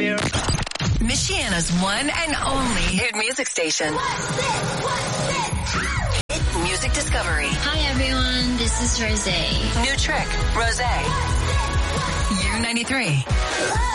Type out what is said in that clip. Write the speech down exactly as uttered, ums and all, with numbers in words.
beer. Michiana's one and only hit music station. Hit Music Discovery. Hi everyone, this is Rosé. New Trick, Rosé. U ninety-three.